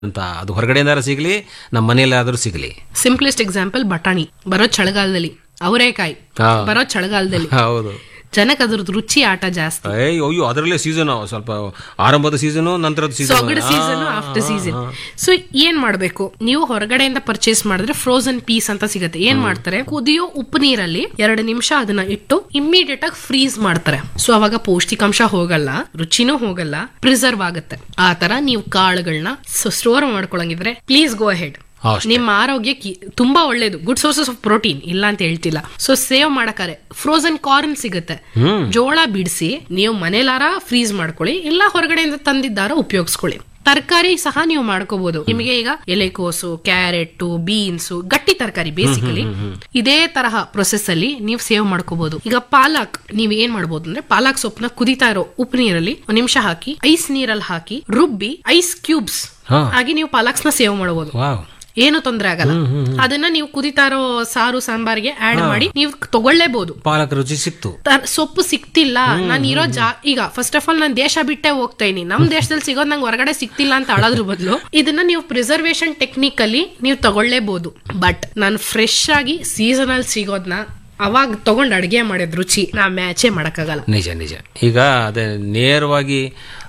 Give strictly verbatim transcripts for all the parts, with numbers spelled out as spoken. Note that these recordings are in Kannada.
ಅಂತ ಅದು ಹೊರಗಡೆಯಿಂದಾದ್ರೂ ಸಿಗಲಿ ನಮ್ಮ ಮನೆಯಲ್ಲಾದ್ರೂ ಸಿಗಲಿ. ಸಿಂಪ್ಲೆಸ್ಟ್ ಎಕ್ಸಾಂಪಲ್ ಬಟಾಣಿ ಬರೋ ಚಳಿಗಾಲದಲ್ಲಿ, ಅವರೇಕಾಯಿ ಬರೋ ಚಳಿಗಾಲದಲ್ಲಿ. ಹೌದು, ಜನಕ್ಕೆ ಅದ್ರದ್ದು ರುಚಿ ಆಟ ಜಾಸ್ತಿ. ಅಯ್ಯೋ ಅಯ್ಯೋ ಅದರಲ್ಲೇ ಸೀಸನ್ ಸ್ವಲ್ಪ ಆರಂಭದ ಸೀಸನು ನಂತರದ ಸೊಗಡು ಸೀಸನ್ ಆಫ್ಟರ್ ಸೀಸನ್. ಸೊ ಏನ್ ಮಾಡ್ಬೇಕು, ನೀವು ಹೊರಗಡೆಯಿಂದ ಪರ್ಚೇಸ್ ಮಾಡಿದ್ರೆ ಫ್ರೋಸನ್ ಪೀಸ್ ಅಂತ ಸಿಗುತ್ತೆ. ಏನ್ ಮಾಡ್ತಾರೆ, ಕುದಿಯೋ ಉಪ್ಪು ನೀರಲ್ಲಿ ಎರಡು ನಿಮಿಷ ಅದನ್ನ ಇಟ್ಟು ಇಮ್ಮಿಡಿಯೇಟ್ ಆಗಿ ಫ್ರೀಸ್ ಮಾಡ್ತಾರೆ. ಸೊ ಅವಾಗ ಪೌಷ್ಟಿಕಾಂಶ ಹೋಗಲ್ಲ, ರುಚಿನೂ ಹೋಗಲ್ಲ, ಪ್ರಿಸರ್ವ್ ಆಗುತ್ತೆ. ಆ ತರ ನೀವು ಕಾಳುಗಳನ್ನ ಸ್ಟೋರ್ ಮಾಡ್ಕೊಳಂಗಿದ್ರೆ ಪ್ಲೀಸ್ ಗೋ ಅಹೆಡ್. ನಿಮ್ಮ ಆರೋಗ್ಯಕ್ಕೆ ತುಂಬಾ ಒಳ್ಳೇದು, ಗುಡ್ ಸೋರ್ಸಸ್ ಆಫ್ ಪ್ರೋಟೀನ್ ಇಲ್ಲ ಅಂತ ಹೇಳ್ತಿಲ್ಲ. ಸೊ ಸೇವ್ ಮಾಡಕಾರೆ ಫ್ರೋಸನ್ ಕಾರ್ನ್ ಸಿಗುತ್ತೆ, ಜೋಳ ಬಿಡಿಸಿ ನೀವು ಮನೇಲಾರ ಫ್ರೀಸ್ ಮಾಡ್ಕೊಳ್ಳಿ, ಇಲ್ಲ ಹೊರಗಡೆಯಿಂದ ತಂದಿದ್ದಾರ ಉಪಯೋಗಿಸ್ಕೊಳ್ಳಿ. ತರಕಾರಿ ಸಹ ನೀವು ಮಾಡ್ಕೋಬಹುದು. ನಿಮಗೆ ಈಗ ಎಲೆಕೋಸು, ಕ್ಯಾರೆಟ್, ಬೀನ್ಸ್, ಗಟ್ಟಿ ತರಕಾರಿ ಬೇಸಿಕಲಿ ಇದೇ ತರಹ ಪ್ರೊಸೆಸ್ ಅಲ್ಲಿ ನೀವು ಸೇವ್ ಮಾಡ್ಕೋಬಹುದು. ಈಗ ಪಾಲಕ್ ನೀವ್ ಏನ್ ಮಾಡ್ಬೋದು ಅಂದ್ರೆ, ಪಾಲಕ್ ಸೊಪ್ಪನ್ನ ಕುದಿತಾ ಇರೋ ಉಪ್ಪು ನೀರಲ್ಲಿ ಒಂದ್ ನಿಮಿಷ ಹಾಕಿ ಐಸ್ ನೀರಲ್ಲಿ ಹಾಕಿ ರುಬ್ಬಿ ಐಸ್ ಕ್ಯೂಬ್ಸ್ ಆಗಿ ನೀವು ಪಾಲಕ್ಸ್ ನ ಸೇವ್ ಮಾಡಬಹುದು. ಏನು ತೊಂದರೆ ಆಗಲ್ಲ. ಅದನ್ನ ನೀವು ಕುದಿತಾ ಇರೋ ಸಾರು ಸಾಂಬಾರ್ಗೆ ಆಡ್ ಮಾಡಿ ನೀವು ತಗೊಳ್ಳೇಬಹುದು. ಪಾಲಕ್ ರುಚಿ ಸಿಕ್ತು. ಸೊಪ್ಪು ಸಿಕ್ತಿಲ್ಲ, ನಾನು ಇರೋ ಜಾ ಈಗ ಫಸ್ಟ್ ಆಫ್ ಆಲ್ ನಾನು ದೇಶ ಬಿಟ್ಟೆ ಹೋಗ್ತಾ ಇದೀನಿ, ನಮ್ ದೇಶದಲ್ಲಿ ಸಿಗೋದು ನಂಗೆ ಹೊರಗಡೆ ಸಿಕ್ತಿಲ್ಲ ಅಂತ ಅಳೋದ್ರ ಬದಲು ಇದನ್ನ ನೀವು ಪ್ರಿಸರ್ವೇಶನ್ ಟೆಕ್ನಿಕ್ ಅಲ್ಲಿ ನೀವು ತಗೊಳ್ಳೇಬಹುದು. ಬಟ್ ನಾನು ಫ್ರೆಶ್ ಆಗಿ ಸೀಸನಲ್ ಸಿಗೋದ್ನ ಅವಾಗ ತಗೊಂಡ್ ಅಡಿಗೆ ಮಾಡಿದ ರುಚಿ ನಾ ಮ್ಯಾಚೇ ಮಾಡಕ್ಕಾಗಲ್ಲ. ನಿಜ ನಿಜ. ಈಗ ಅದೇ ನೇರವಾಗಿ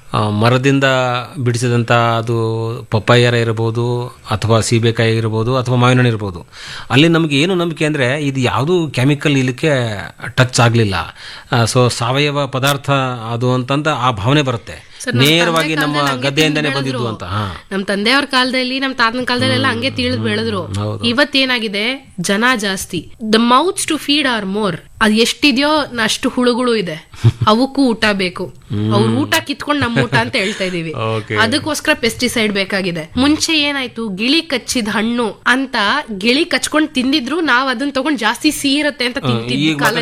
ಮರದಿಂದ ಬಿಡಿಸಿದಂಥ ಅದು ಪಪ್ಪಾಯರ ಇರ್ಬೋದು ಅಥವಾ ಸೀಬೆಕಾಯಿ ಇರ್ಬೋದು ಅಥವಾ ಮಾವಿನ ಹಣ್ಣು ಇರ್ಬೋದು, ಅಲ್ಲಿ ನಮಗೆ ಏನು ನಂಬಿಕೆ ಅಂದರೆ ಇದು ಯಾವುದೂ ಕೆಮಿಕಲ್ ಇಲ್ಲಕ್ಕೆ ಟಚ್ ಆಗಲಿಲ್ಲ. ಸೊ ಸಾವಯವ ಪದಾರ್ಥ ಅದು ಅಂತಂದ ಆ ಭಾವನೆ ಬರುತ್ತೆ, ನೇರವಾಗಿ ನಮ್ಮ ಗದ್ದೆಯಿಂದಾನೇ ಬಂದಿದ್ದು ಅಂತ. ನಮ್ ತಂದೆಯವ್ರ ಕಾಲದಲ್ಲಿ, ನಮ್ ತಾತನ ಕಾಲದಲ್ಲಿ ಎಲ್ಲ ಹಂಗೆ ತಿಳಿದ್ ಬೆಳೆದ್ರು. ಇವತ್ತೇನಾಗಿದೆ, ಜನ ಜಾಸ್ತಿ, the mouths to feed R more. ಅದ್ ಎಷ್ಟಿದ್ಯೋ ಅಷ್ಟು ಹುಳುಗಳು ಇದೆ, ಅವಕ್ಕೂ ಊಟ ಬೇಕು. ಅವ್ರ ಊಟ ಕಿತ್ಕೊಂಡ್ ನಮ್ ಊಟ ಅಂತ ಹೇಳ್ತಾ ಇದೀವಿ. ಅದಕ್ಕೋಸ್ಕರ ಪೆಸ್ಟಿಸೈಡ್ ಬೇಕಾಗಿದೆ. ಮುಂಚೆ ಏನಾಯ್ತು, ಗಿಳಿ ಕಚ್ಚಿದ ಹಣ್ಣು ಅಂತ ಗಿಳಿ ಕಚ್ಕೊಂಡ್ ತಿಂದಿದ್ರು, ನಾವ್ ಅದನ್ನ ತಗೊಂಡ್ ಜಾಸ್ತಿ ಸಿಹಿ ಇರುತ್ತೆ ಅಂತ ತಿಂತಿದ್ವಿ ಕಾಲ.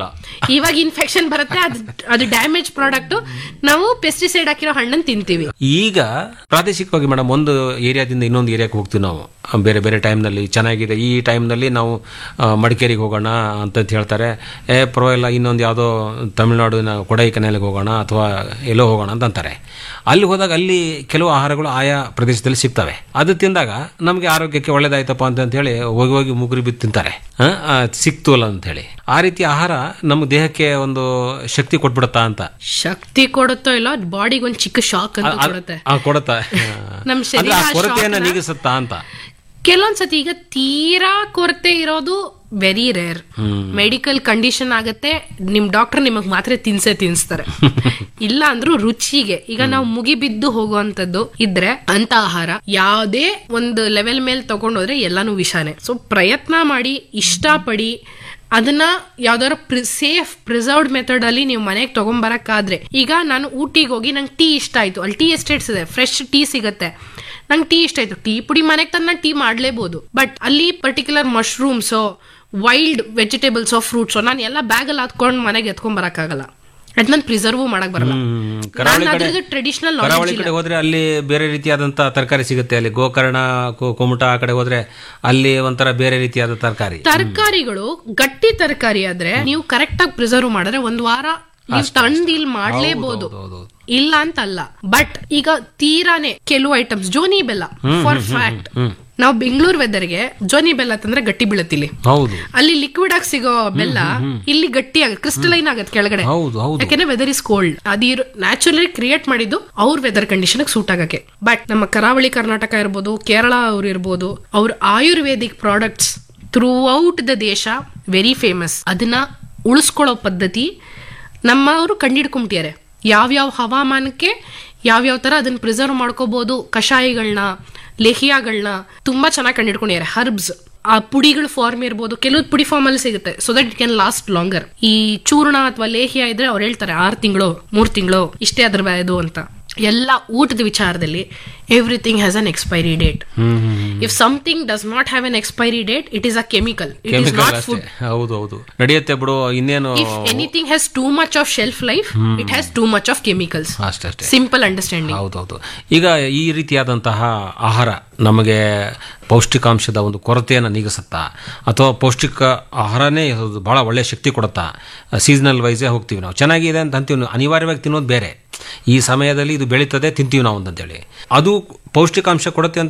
ಇವಾಗ ಇನ್ಫೆಕ್ಷನ್ ಬರುತ್ತೆ, ಅದು ಡ್ಯಾಮೇಜ್ ಪ್ರಾಡಕ್ಟ್, ನಾವು ಪೆಸ್ಟಿಸೈಡ್ ಹಾಕಿರೋ ಹಣ್ಣನ್ನು ತಿಂತೀವಿ. ಈಗ ಪ್ರಾದೇಶಿಕವಾಗಿ ಮೇಡಮ್, ಒಂದು ಏರಿಯಾದಿಂದ ಇನ್ನೊಂದು ಏರಿಯಾಕ್ಕೆ ಹೋಗ್ತೀವಿ ನಾವು ಬೇರೆ ಬೇರೆ ಟೈಮ್ನಲ್ಲಿ. ಚೆನ್ನಾಗಿದೆ, ಈ ಟೈಮ್ನಲ್ಲಿ ನಾವು ಮಡಿಕೇರಿಗೆ ಹೋಗೋಣ ಅಂತ ಹೇಳ್ತಾರೆ. ಏ ಪರವಾಗಿಲ್ಲ, ಇನ್ನೊಂದು ಯಾವುದೋ ತಮಿಳುನಾಡಿನ ಕೊಡೈಕೆನಾಲಿಗೆ ಹೋಗೋಣ ಅಥವಾ ಎಲ್ಲೋ ಹೋಗೋಣ ಅಂತ ಅಂತಾರೆ. ಅಲ್ಲಿ ಹೋದಾಗ ಅಲ್ಲಿ ಕೆಲವು ಆಹಾರಗಳು ಆಯಾ ಪ್ರದೇಶದಲ್ಲಿ ಸಿಗ್ತವೆ. ಅದು ತಿಂದಾಗ ನಮಗೆ ಆರೋಗ್ಯಕ್ಕೆ ಒಳ್ಳೇದಾಯ್ತಪ್ಪ ಅಂತ ಹೇಳಿ ಹೋಗಿ ಹೋಗಿ ಮುಗುರಿ ಬಿದ್ದು ತಿಂತಾರೆ, ಸಿಕ್ತು ಅಲ್ಲ ಅಂತ ಹೇಳಿ. ಆ ರೀತಿ ಆಹಾರ ನಮ್ಮ ದೇಹಕ್ಕೆ ಒಂದು ಶಕ್ತಿ ಕೊಟ್ಬಿಡುತ್ತಾ ಅಂತ. ಶಕ್ತಿ ಕೊಡುತ್ತೋ ಇಲ್ಲ, ಬಾಡಿಗೆ ಒಂದು ಚಿಕ್ಕ ಶಾಕ್ ಅಂತ ಕೊಡುತ್ತೆ. ಕೊಡುತ್ತಾ, ನಮ್ಮ ಶರೀರ ಕೊರತೆಯನ್ನ ನೀಗಿಸುತ್ತಾ ಅಂತ. ಕೆಲವೊಂದ್ಸತಿ ಈಗ ತೀರಾ ಕೊರತೆ ಇರೋದು ವೆರಿ ರೇರ್, ಮೆಡಿಕಲ್ ಕಂಡೀಷನ್ ಆಗತ್ತೆ, ನಿಮ್ ಡಾಕ್ಟರ್ ನಿಮಗ್ ಮಾತ್ರ ತಿನ್ಸೇ ತಿನ್ಸ್ತಾರೆ. ಇಲ್ಲ ಅಂದ್ರೂ ರುಚಿಗೆ ಈಗ ನಾವು ಮುಗಿಬಿದ್ದು ಹೋಗುವಂತದ್ದು ಇದ್ರೆ ಅಂತ ಆಹಾರ ಯಾವ್ದೇ ಒಂದು ಲೆವೆಲ್ ಮೇಲೆ ತಗೊಂಡೋದ್ರೆ ಎಲ್ಲಾನು ವಿಷಾನೆ. ಸೊ ಪ್ರಯತ್ನ ಮಾಡಿ, ಇಷ್ಟಪಡಿ, ಅದನ್ನ ಯಾವ್ದಾರ ಸೇಫ್ ಪ್ರಿಸರ್ವ್ಡ್ ಮೆಥಡ್ ಅಲ್ಲಿ ನೀವು ಮನೆಗೆ ತಗೊಂಡ್ಬರಕ್ಕಾದ್ರೆ. ಈಗ ನಾನು ಊಟಿಗೆ ಹೋಗಿ ನಂಗೆ ಟೀ ಇಷ್ಟ ಆಯ್ತು, ಅಲ್ಲಿ ಟೀ ಎಸ್ಟೇಟ್ಸ್ ಇದೆ, ಫ್ರೆಶ್ ಟೀ ಸಿಗತ್ತೆ, ನಂಗೆ ಟೀ ಇಷ್ಟ ಆಯ್ತು, ಟೀ ಪುಡಿ ಮನೆಗೆ ತಂದು ನಾನು ಟೀ ಮಾಡ್ಲೇಬಹುದು. ಬಟ್ ಅಲ್ಲಿ particular mushrooms, wild vegetables, fruits ನಾನು ಎಲ್ಲ ಬ್ಯಾಗ್ ಅಲ್ಲಿ ಹಾಕೊಂಡು ಮನೆಗೆ ಎತ್ಕೊಂಡ್ ಬರಕ್ಕಾಗಲ್ಲ. ಅದ್ ನನ್ ಪ್ರಿಸರ್ವ್ ಮಾಡಕ್ ಬರಲ್ಲ. ಟ್ರೆಡಿಷನಲ್ ಕರಾವಳಿ ಕಡೆ ಹೋದ್ರೆ ಅಲ್ಲಿ ಬೇರೆ ರೀತಿಯಾದಂತ ತರಕಾರಿ ಸಿಗುತ್ತೆ. ಅಲ್ಲಿ ಗೋಕರ್ಣ, ಕುಮಟ ಆ ಕಡೆ ಹೋದ್ರೆ ಅಲ್ಲಿ ಒಂಥರ ಬೇರೆ ರೀತಿಯಾದ ತರಕಾರಿ ತರಕಾರಿಗಳು ಗಟ್ಟಿ ತರಕಾರಿ ಆದ್ರೆ ನೀವು ಕರೆಕ್ಟ್ ಆಗಿ ಪ್ರಿಸರ್ವ್ ಮಾಡಿದ್ರೆ ಒಂದ್ ವಾರ ನೀವು ತಂದು ಇಲ್ಲಿ ಮಾಡ್ಲೇಬಹುದು, ಇಲ್ಲ ಅಂತಲ್ಲ. ಬಟ್ ಈಗ ತೀರಾನೇ ಕೆಲವು ಐಟಮ್ಸ್, ಜೋನಿ ಬೆಲ್ಲ ಫಾರ್ ಫ್ಯಾಕ್ಟ್, ನಾವು ಬೆಂಗಳೂರು ವೆದರ್ಗೆ ಜೋನಿ ಬೆಲ್ಲ ತಂದ್ರೆ ಗಟ್ಟಿ ಬೀಳತ್ತಿಲ್ಲಿ. ಅಲ್ಲಿ ಲಿಕ್ವಿಡ್ ಆಗಿ ಸಿಗೋ ಬೆಲ್ಲ ಇಲ್ಲಿ ಗಟ್ಟಿ ಆಗ ಕ್ರಿಸ್ಟಲೈನ್ ಆಗತ್ತೆ ಕೆಳಗಡೆ, ಯಾಕೆಂದ್ರೆ ವೆದರ್ ಇಸ್ ಕೋಲ್ಡ್. ಅದು ನ್ಯಾಚುರಲಿ ಕ್ರಿಯೇಟ್ ಮಾಡಿದ್ದು ಅವ್ರ ವೆದರ್ ಕಂಡೀಷನ್ ಸೂಟ್ ಆಗಕ್ಕೆ. ಬಟ್ ನಮ್ಮ ಕರಾವಳಿ ಕರ್ನಾಟಕ ಇರ್ಬೋದು, ಕೇರಳ ಅವ್ರು ಇರ್ಬೋದು, ಅವ್ರ Ayurvedic products through out the ದೇಶ ವೆರಿ ಫೇಮಸ್. ಅದನ್ನ ಉಳಿಸ್ಕೊಳ್ಳೋ ಪದ್ಧತಿ ನಮ್ಮವರು ಕಂಡಿಡ್ಕೊಂಬಿಟ್ಟಿದ್ದಾರೆ. ಯಾವ್ಯಾವ ಹವಾಮಾನಕ್ಕೆ ಯಾವ್ಯಾವ ತರ ಅದನ್ನ ಪ್ರಿಸರ್ವ್ ಮಾಡ್ಕೋಬಹುದು, ಕಷಾಯಗಳನ್ನ, ಲೇಹಿಯಾಗಳನ್ನ ತುಂಬಾ ಚೆನ್ನಾಗಿ ಕಂಡಿಡ್ಕೊಂಡಿದ್ದಾರೆ. ಹರ್ಬ್ಸ್, ಆ ಪುಡಿಗಳ ಫಾರ್ಮ್ ಇರ್ಬೋದು, ಕೆಲವು ಪುಡಿ ಫಾರ್ಮ್ ಅಲ್ಲಿ ಸಿಗುತ್ತೆ, so that it can last longer. ಈ ಚೂರ್ಣ ಅಥವಾ ಲೇಹಿಯಾ ಇದ್ರೆ ಅವ್ರು ಹೇಳ್ತಾರೆ ಆರು ತಿಂಗಳು ಮೂರ್ ತಿಂಗಳು ಇಷ್ಟೇ ಅದ್ರ ಇದು ಅಂತ. ಎಲ್ಲ ಊಟದ ವಿಚಾರದಲ್ಲಿ everything has an expiry date. If something does not have an expiry date, it is a chemical, it is not food. ಹೌದು ಹೌದು, ನಡೆಯುತ್ತೆ ಬಿಡು. ಇನ್ನೇನು, if anything has too much of shelf life, it has too much of chemicals. ಅಷ್ಟೇ, ಸಿಂಪಲ್ ಅಂಡರ್ಸ್ಟ್ಯಾಂಡಿಂಗ್. ಹೌದೌದು. ಈಗ ಈ ರೀತಿಯಾದಂತಹ ಆಹಾರ ನಮಗೆ ಪೌಷ್ಟಿಕಾಂಶದ ಒಂದು ಕೊರತೆಯನ್ನು ನೀಗಿಸುತ್ತಾ, ಅಥವಾ ಪೌಷ್ಟಿಕ ಆಹಾರನೇ ಬಹಳ ಒಳ್ಳೆ ಶಕ್ತಿ ಕೊಡುತ್ತಾ? ಸೀಸನಲ್ ವೈಸೇ ಹೋಗ್ತೀವಿ ನಾವು, ಚೆನ್ನಾಗಿದೆ ಅಂತ ಅಂತೀವಿ, ಅನಿವಾರ್ಯವಾಗಿ ತಿನ್ನೋದು ಬೇರೆ. ಈ ಸಮಯದಲ್ಲಿ ಇದು ಬೆಳೀತದೆ ತಿಂತೀವಿ ನಾವು ಅಂತೇಳಿ, ಅದು ಪೌಷ್ಟಿಕಾಂಶ ಕೊಡುತ್ತೆ ಅಂತ